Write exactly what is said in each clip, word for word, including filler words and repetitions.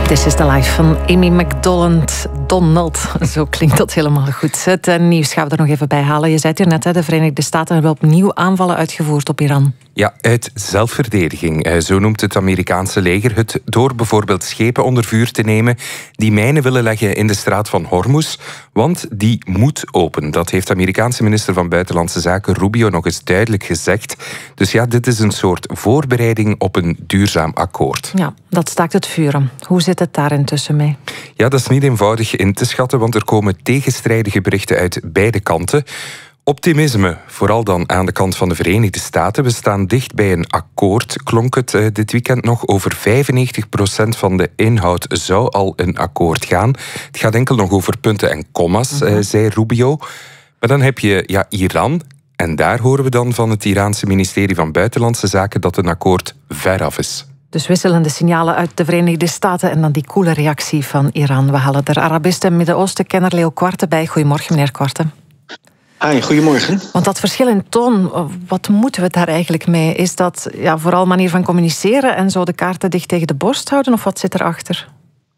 This is the life van Amy McDonald. Donald, zo klinkt dat helemaal goed. Het uh, nieuws gaan we er nog even bij halen. Je zei het hier net, hè, de Verenigde Staten hebben opnieuw aanvallen uitgevoerd op Iran. Ja, uit zelfverdediging. Zo noemt het Amerikaanse leger het door bijvoorbeeld schepen onder vuur te nemen die mijnen willen leggen in de straat van Hormuz, want die moet open. Dat heeft de Amerikaanse minister van Buitenlandse Zaken Rubio nog eens duidelijk gezegd. Dus ja, dit is een soort voorbereiding op een duurzaam akkoord. Ja, dat staakt het vuren. Hoe zit het daar intussen mee? Ja, dat is niet eenvoudig in te schatten, want er komen tegenstrijdige berichten uit beide kanten. Optimisme, vooral dan aan de kant van de Verenigde Staten. We staan dicht bij een akkoord, klonk het uh, dit weekend nog. Over vijfennegentig procent van de inhoud zou al een akkoord gaan. Het gaat enkel nog over punten en komma's, uh, zei Rubio. Maar dan heb je ja, Iran. En daar horen we dan van het Iraanse ministerie van Buitenlandse Zaken dat een akkoord veraf is. Dus wisselende signalen uit de Verenigde Staten en dan die koele reactie van Iran. We halen er Arabist en Midden-Oosten-kenner Leo Quarte bij. Goedemorgen, meneer Quarte. Hi, goedemorgen. Want dat verschil in toon, wat moeten we daar eigenlijk mee? Is dat ja, vooral manier van communiceren en zo de kaarten dicht tegen de borst houden? Of wat zit erachter?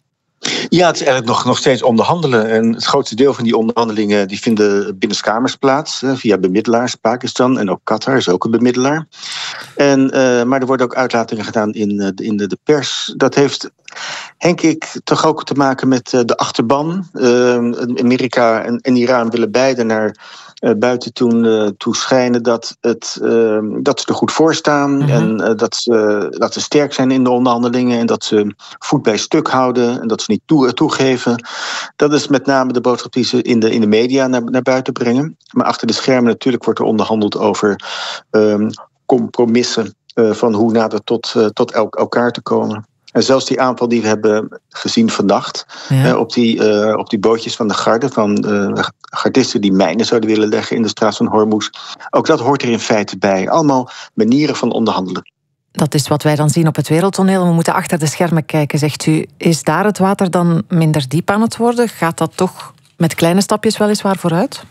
Ja, het is eigenlijk nog, nog steeds onderhandelen. En het grootste deel van die onderhandelingen die vinden binnenskamers plaats. Via bemiddelaars, Pakistan en ook Qatar is ook een bemiddelaar. En, uh, maar er worden ook uitlatingen gedaan in, in de, de pers. Dat heeft, denk ik, toch ook te maken met uh, de achterban. Uh, Amerika en, en Iran willen beide naar uh, buiten toen, uh, toe schijnen dat, het, uh, dat ze er goed voor staan. Mm-hmm. En uh, dat, ze, dat ze sterk zijn in de onderhandelingen. En dat ze voet bij stuk houden. En dat ze niet toe, toegeven. Dat is met name de boodschap die ze in de, in de media naar, naar buiten brengen. Maar achter de schermen natuurlijk wordt er onderhandeld over um, compromissen. Uh, van hoe nader tot, uh, tot el- elkaar te komen. En zelfs die aanval die we hebben gezien vannacht, ja. uh, op, die, uh, op die bootjes van de garde, van uh, gardisten die mijnen zouden willen leggen in de straat van Hormuz. Ook dat hoort er in feite bij. Allemaal manieren van onderhandelen. Dat is wat wij dan zien op het wereldtoneel. We moeten achter de schermen kijken, zegt u. Is daar het water dan minder diep aan het worden? Gaat dat toch met kleine stapjes weliswaar vooruit?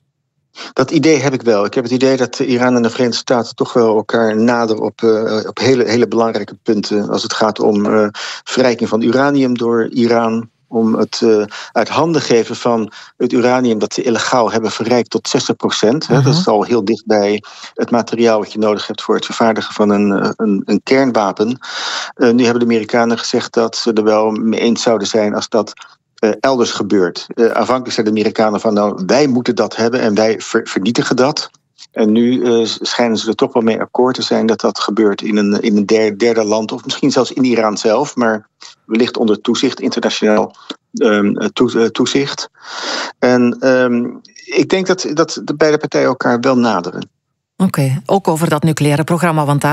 Dat idee heb ik wel. Ik heb het idee dat Iran en de Verenigde Staten toch wel elkaar naderen op, uh, op hele, hele belangrijke punten. Als het gaat om uh, verrijking van uranium door Iran. Om het uh, uit handen geven van het uranium dat ze illegaal hebben verrijkt tot zestig procent. Uh-huh. Dat is al heel dicht bij het materiaal wat je nodig hebt voor het vervaardigen van een, een, een kernwapen. Uh, nu hebben de Amerikanen gezegd dat ze er wel mee eens zouden zijn als dat Uh, elders gebeurt. Uh, aanvankelijk zeiden de Amerikanen van nou, wij moeten dat hebben en wij ver- vernietigen dat. En nu uh, schijnen ze er toch wel mee akkoord te zijn dat dat gebeurt in een, in een derde, derde land, of misschien zelfs in Iran zelf, maar wellicht onder toezicht, internationaal um, to- uh, toezicht. En um, ik denk dat, dat de beide partijen elkaar wel naderen. Oké, okay. Ook over dat nucleaire programma, want daar